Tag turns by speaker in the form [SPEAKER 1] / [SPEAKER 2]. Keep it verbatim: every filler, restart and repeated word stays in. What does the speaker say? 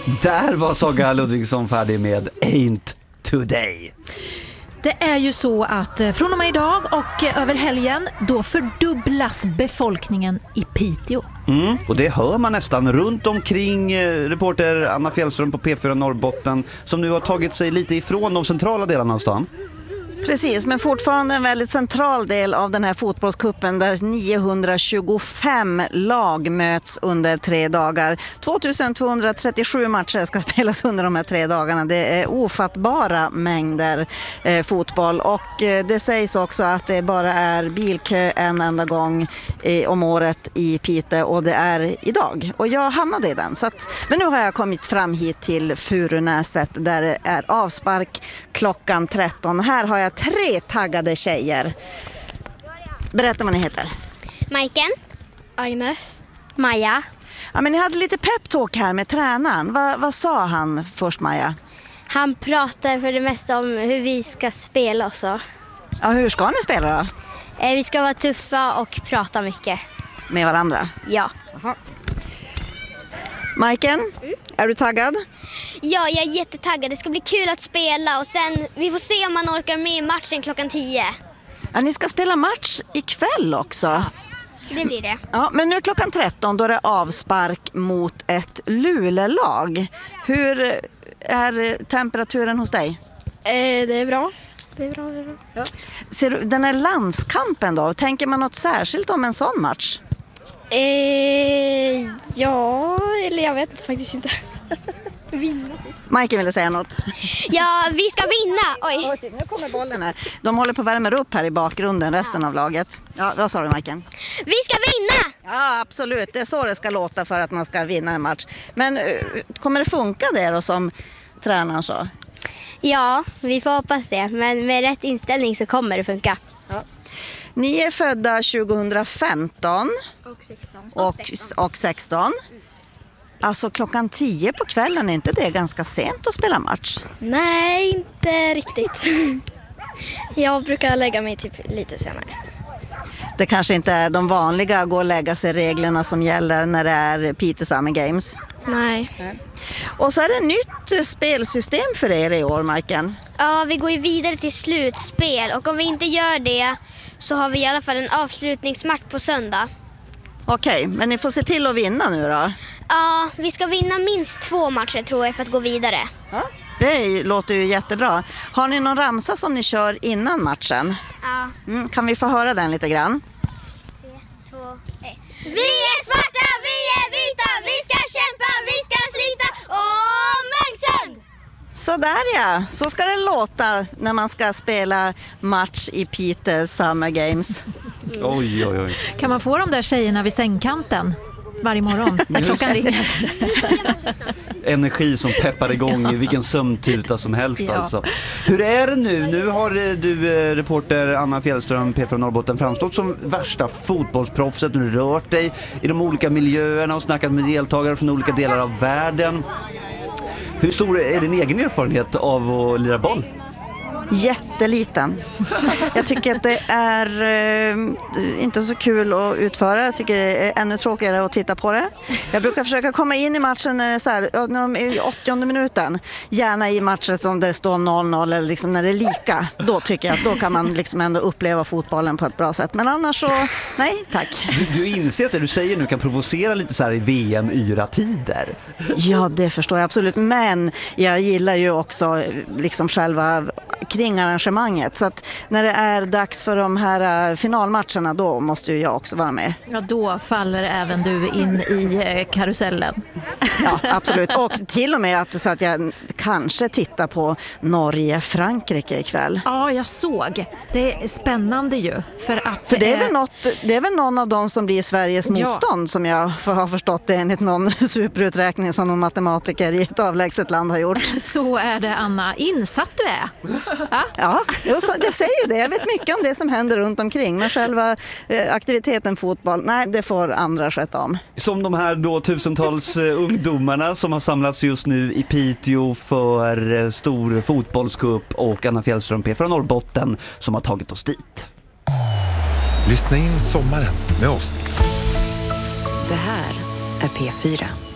[SPEAKER 1] Där var Saga Ludvigsson färdig med Ain't Today.
[SPEAKER 2] Det är ju så att från och med idag och över helgen då fördubblas befolkningen i Piteå.
[SPEAKER 1] Mm, och det hör man nästan runt omkring eh, reporter Anna Fjällström på P fyra Norrbotten som nu har tagit sig lite ifrån de centrala delarna av stan.
[SPEAKER 3] Precis, men fortfarande en väldigt central del av den här fotbollskuppen där niohundratjugofem lag möts under tre dagar. tvåtusentvåhundratrettiosju matcher ska spelas under de här tre dagarna. Det är ofattbara mängder eh, fotboll och eh, det sägs också att det bara är bilkö en enda gång eh, om året i Piteå och det är idag. Och jag hamnade i den. Så att, men nu har jag kommit fram hit till Furunäset där det är avspark klockan tretton. Här har jag tre taggade tjejer. Berätta vad ni heter.
[SPEAKER 4] Majken. Agnes. Maja.
[SPEAKER 3] Ja, men ni hade lite peptalk här med tränaren. Va, vad sa han först, Maja?
[SPEAKER 4] Han pratar för det mesta om hur vi ska spela och så.
[SPEAKER 3] Ja, hur ska ni spela då?
[SPEAKER 4] Eh, vi ska vara tuffa och prata mycket.
[SPEAKER 3] Med varandra?
[SPEAKER 4] Ja.
[SPEAKER 3] Aha. Majken, mm. är du taggad?
[SPEAKER 4] Ja, jag är jättetaggad. Det ska bli kul att spela och sen vi får se om man orkar med i matchen klockan tio.
[SPEAKER 3] Ja, ni ska spela match ikväll också.
[SPEAKER 4] Ja, det blir det.
[SPEAKER 3] Ja, men nu är klockan tretton då är det avspark mot ett Luleå-lag. Hur är temperaturen hos dig?
[SPEAKER 4] Eh, det är bra. Det är bra, det är bra. Ja.
[SPEAKER 3] Ser du, den här landskampen då, tänker man något särskilt om en sån match?
[SPEAKER 4] Eh, ja, eller jag vet faktiskt inte. Vinna.
[SPEAKER 3] Majken ville säga något.
[SPEAKER 4] Ja, vi ska vinna. Oj.
[SPEAKER 3] Oj, nu kommer bollen här. De håller på att värma upp här i bakgrunden, resten av laget. Ja, vad sa du, Majken?
[SPEAKER 4] Vi ska vinna!
[SPEAKER 3] Ja, absolut. Det är så det ska låta för att man ska vinna en match. Men uh, kommer det funka det då som tränaren sa?
[SPEAKER 4] Ja, vi får hoppas det. Men med rätt inställning så kommer det funka.
[SPEAKER 3] Ja. Ni är födda tjugohundrafemton
[SPEAKER 4] och sexton.
[SPEAKER 3] Och, och sexton. Alltså klockan tio på kvällen, är inte det ganska sent att spela match?
[SPEAKER 4] Nej, inte riktigt. Jag brukar lägga mig typ lite senare.
[SPEAKER 3] Det kanske inte är de vanliga gå och lägga sig reglerna som gäller när det är Piteå Summer Games.
[SPEAKER 4] Nej.
[SPEAKER 3] Och så är det ett nytt spelsystem för er i år, Majken.
[SPEAKER 4] Ja, vi går ju vidare till slutspel och om vi inte gör det så har vi i alla fall en avslutningsmatch på söndag.
[SPEAKER 3] Okej, men ni får se till att vinna nu då.
[SPEAKER 4] Ja, vi ska vinna minst två matcher tror jag för att gå vidare.
[SPEAKER 3] Ja, det låter ju jättebra. Har ni någon ramsa som ni kör innan matchen?
[SPEAKER 4] Ja.
[SPEAKER 3] Mm, kan vi få höra den lite grann?
[SPEAKER 4] Tre, två, ett. Vi är svarta, vi är vita, vi ska kämpa, vi ska slita och Munksund!
[SPEAKER 3] Så där ja, så ska det låta när man ska spela match i Piteå Summer Games.
[SPEAKER 1] Mm. Oj, oj, oj.
[SPEAKER 2] Kan man få de där tjejerna vid sängkanten varje morgon när klockan ringer?
[SPEAKER 1] Energi som peppar igång i vilken sömntuta som helst.
[SPEAKER 2] Ja.
[SPEAKER 1] Alltså. Hur är det nu? Nu har du, reporter Anna Fjällström, P fyra Norrbotten, framstått som värsta fotbollsproffset. Du har rört dig i de olika miljöerna och snackat med deltagare från olika delar av världen. Hur stor är din egen erfarenhet av att lira boll?
[SPEAKER 3] Jätteliten. Jag tycker att det är eh, inte så kul att utföra. Jag tycker det är ännu tråkigare att titta på det. Jag brukar försöka komma in i matchen när det är så här, när de är i åttionde minuten. Gärna i matcher som det står noll noll eller liksom när det är lika. Då tycker jag att då kan man liksom ändå uppleva fotbollen på ett bra sätt. Men annars så, nej tack.
[SPEAKER 1] Du, du inser att det du säger nu kan provocera lite så här i V M-yra-tider.
[SPEAKER 3] Ja, det förstår jag absolut. Men jag gillar ju också liksom själva kring arrangemanget. Så att när det är dags för de här finalmatcherna då måste ju jag också vara med.
[SPEAKER 2] Ja, då faller även du in i karusellen.
[SPEAKER 3] Ja, absolut. Och till och med att, så att jag kanske tittar på Norge-Frankrike ikväll.
[SPEAKER 2] Ja, jag såg. Det är spännande ju. För, att
[SPEAKER 3] för det är, väl något, det är väl någon av dem som blir Sveriges
[SPEAKER 2] ja. motstånd
[SPEAKER 3] som jag har förstått det enligt någon superuträkning som någon matematiker i ett avlägset land har gjort.
[SPEAKER 2] Så är det, Anna. Insatt du är. Ja,
[SPEAKER 3] ja det säger det. Jag vet mycket om det som händer runt omkring. Men själva eh, aktiviteten fotboll, nej, det får andra sköta om.
[SPEAKER 1] Som de här då tusentals eh, ungdomarna som har samlats just nu i Piteå för eh, stor fotbollscup och Anna Fjällström, P fyra Norrbotten, som har tagit oss dit.
[SPEAKER 5] Lyssna in sommaren med oss.
[SPEAKER 6] Det här är P fyra.